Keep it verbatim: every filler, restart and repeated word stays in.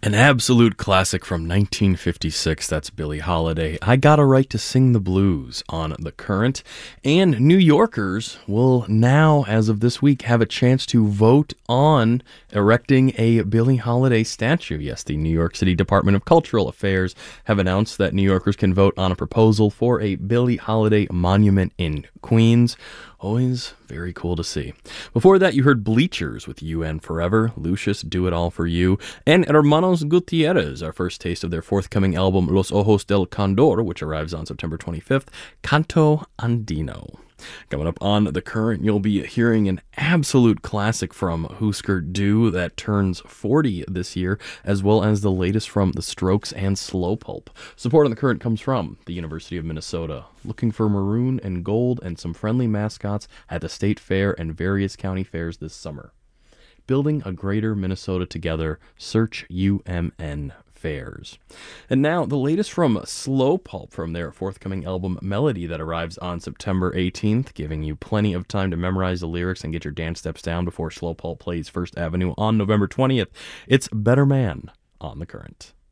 An absolute classic from nineteen fifty-six, that's Billie Holiday. I Got a Right to Sing the Blues on The Current. And New Yorkers will now, as of this week, have a chance to vote on erecting a Billie Holiday statue. Yes, the New York City Department of Cultural Affairs have announced that New Yorkers can vote on a proposal for a Billie Holiday monument in Queens. Always very cool to see. Before that, you heard Bleachers with U N Forever, Lucius, Do It All For You, and Hermanos Gutierrez, our first taste of their forthcoming album Los Ojos del Condor, which arrives on September twenty-fifth, Canto Andino. Coming up on The Current, you'll be hearing an absolute classic from Husker Du that turns forty this year, as well as the latest from The Strokes and Slow Pulp. Support on The Current comes from the University of Minnesota, looking for maroon and gold and some friendly mascots at the State Fair and various county fairs this summer. Building a greater Minnesota together, search U M N Fairs. And now, the latest from Slow Pulp from their forthcoming album Melody that arrives on September eighteenth, giving you plenty of time to memorize the lyrics and get your dance steps down before Slow Pulp plays First Avenue on November twentieth. It's Better Man on The Current.